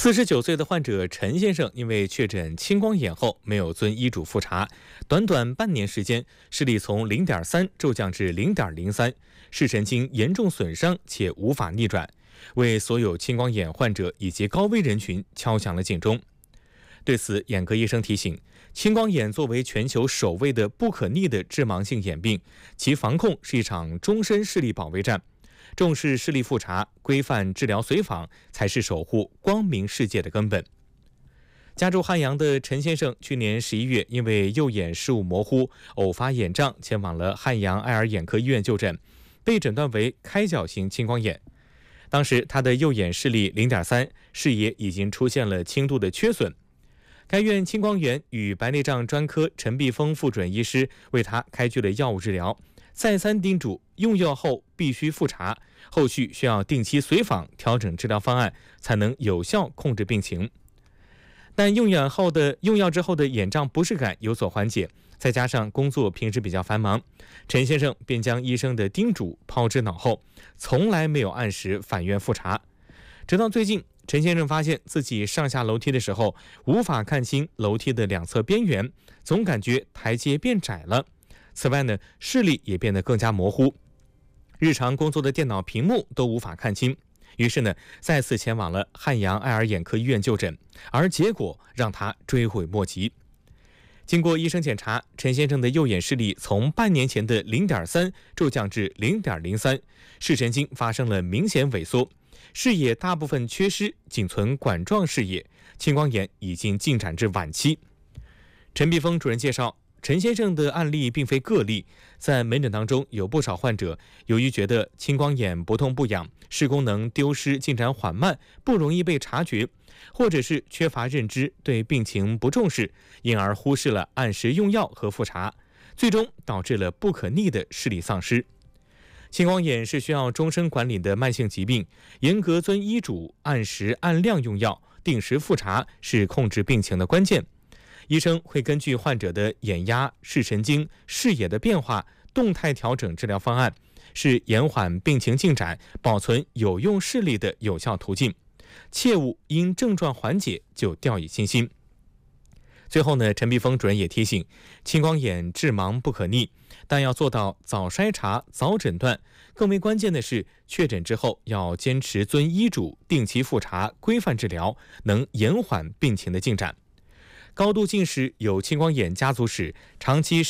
49岁的患者陈先生因为确诊青光眼后没有遵医嘱复查，短短半年时间，视力从0.3骤降至0.03，视神经严重损伤且无法逆转，为所有青光眼患者以及高危人群敲响了警钟。对此，眼科医生提醒，青光眼作为全球首位的不可逆的致盲性眼病，其防控是一场终身视力保卫战。重视视力复查，规范治疗随访，才是守护光明世界的根本。家住汉阳的陈先生，去年11月因为右眼视物模糊，偶发眼胀，前往了汉阳爱尔眼科医院就诊，被诊断为开角型青光眼。当时他的右眼视力0.3，视野已经出现了轻度的缺损。该院青光眼与白内障专科陈碧峰副准医师为他开具了药物治疗，再三叮嘱用药后必须复查，后续需要定期随访调整治疗方案，才能有效控制病情。但用药之后的眼胀不适感有所缓解，再加上工作平时比较繁忙，陈先生便将医生的叮嘱抛之脑后，从来没有按时返院复查。直到最近，陈先生发现自己上下楼梯的时候无法看清楼梯的两侧边缘，总感觉台阶变窄了。此外呢，视力也变得更加模糊，日常工作的电脑屏幕都无法看清。于是呢，再次前往了汉阳爱尔眼科医院就诊，而结果让他追悔莫及。经过医生检查，陈先生的右眼视力从半年前的0.3骤降至0.03，视神经发生了明显萎缩，视野大部分缺失，仅存管状视野，青光眼已经进展至晚期。陈碧峰主任介绍，陈先生的案例并非个例，在门诊当中有不少患者由于觉得青光眼不痛不痒，视功能丢失进展缓慢，不容易被察觉，或者是缺乏认知，对病情不重视，因而忽视了按时用药和复查，最终导致了不可逆的视力丧失。青光眼是需要终身管理的慢性疾病，严格遵医嘱，按时按量用药，定时复查是控制病情的关键。医生会根据患者的眼压、视神经、视野的变化，动态调整治疗方案，是延缓病情进展、保存有用视力的有效途径。切勿因症状缓解就掉以轻心。最后呢，陈碧峰主任也提醒，青光眼致盲不可逆，但要做到早筛查、早诊断。更为关键的是，确诊之后要坚持遵医嘱，定期复查、规范治疗，能延缓病情的进展。高度近视有青光眼家族史，长期